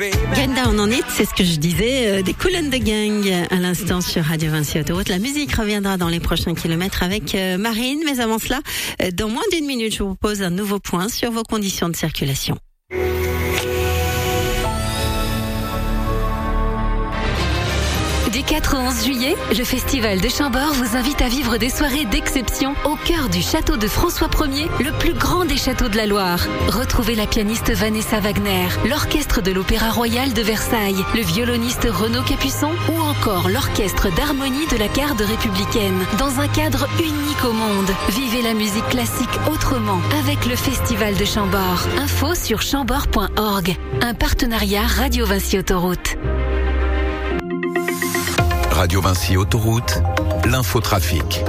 Get Down on It, c'est ce que je disais, des Kool and the Gang à l'instant sur Radio Vinci Autoroute. La musique reviendra dans les prochains kilomètres avec Marine, mais avant cela, dans moins d'une minute, je vous pose un nouveau point sur vos conditions de circulation. Du 4 au 11 juillet, le Festival de Chambord vous invite à vivre des soirées d'exception au cœur du château de François Ier, le plus grand des châteaux de la Loire. Retrouvez la pianiste Vanessa Wagner, l'orchestre de l'Opéra Royal de Versailles, le violoniste Renaud Capuçon ou encore l'orchestre d'harmonie de la Garde républicaine. Dans un cadre unique au monde, vivez la musique classique autrement avec le Festival de Chambord. Info sur chambord.org. Un partenariat Radio Vinci Autoroute. Radio Vinci Autoroute, l'infotrafic.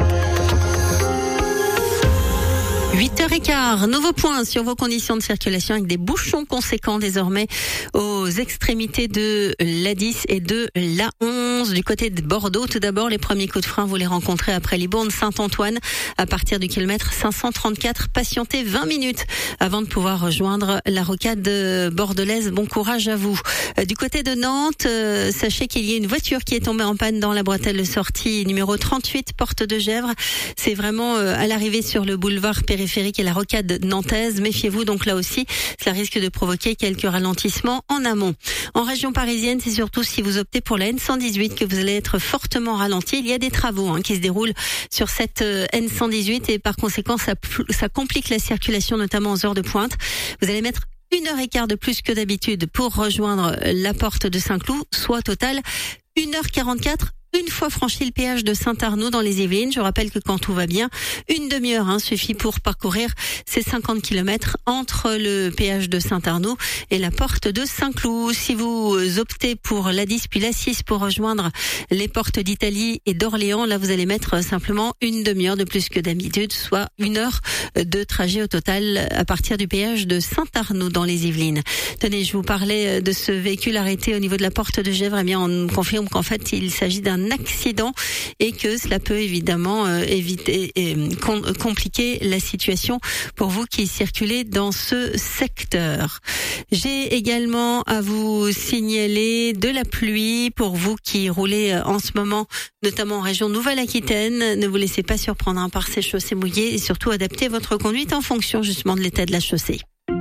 8h15, nouveau point sur vos conditions de circulation avec des bouchons conséquents désormais aux extrémités de l'A10 et de l'A11. Du côté de Bordeaux, tout d'abord, les premiers coups de frein, vous les rencontrez après Libourne-Saint-Antoine à partir du kilomètre 534. Patientez 20 minutes avant de pouvoir rejoindre la rocade bordelaise. Bon courage à vous. Du côté de Nantes, sachez qu'il y a une voiture qui est tombée en panne dans la bretelle de sortie numéro 38, porte de Gèvres. C'est vraiment à l'arrivée sur le boulevard périphérique et la rocade nantaise. Méfiez-vous donc là aussi, cela risque de provoquer quelques ralentissements en amont. En région parisienne, c'est surtout si vous optez pour la N118 que vous allez être fortement ralenti. Il y a des travaux qui se déroulent sur cette N118 et par conséquent ça complique la circulation notamment aux heures de pointe. Vous allez mettre 1h15 de plus que d'habitude pour rejoindre la porte de Saint-Cloud, soit au total 1h44 une fois franchi le péage de Saint-Arnaud dans les Yvelines. Je rappelle que quand tout va bien, une demi-heure suffit pour parcourir ces 50 km entre le péage de Saint-Arnaud et la porte de Saint-Cloud. Si vous optez pour l'A10 puis l'A6 pour rejoindre les portes d'Italie et d'Orléans, là vous allez mettre simplement une demi-heure de plus que d'habitude, soit 1 heure de trajet au total à partir du péage de Saint-Arnaud dans les Yvelines. Tenez, je vous parlais de ce véhicule arrêté au niveau de la porte de Gèvres. Eh bien, on me confirme qu'en fait, il s'agit d'un accident et que cela peut évidemment compliquer la situation pour vous qui circulez dans ce secteur. J'ai également à vous signaler de la pluie pour vous qui roulez en ce moment, notamment en région Nouvelle-Aquitaine. Ne vous laissez pas surprendre par ces chaussées mouillées et surtout adaptez votre conduite en fonction justement de l'état de la chaussée.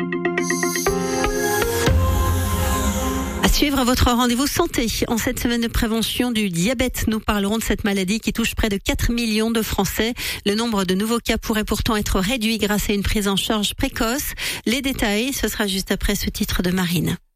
Suivre votre rendez-vous santé. En cette semaine de prévention du diabète, nous parlerons de cette maladie qui touche près de 4 millions de Français. Le nombre de nouveaux cas pourrait pourtant être réduit grâce à une prise en charge précoce. Les détails, ce sera juste après ce titre de Marine.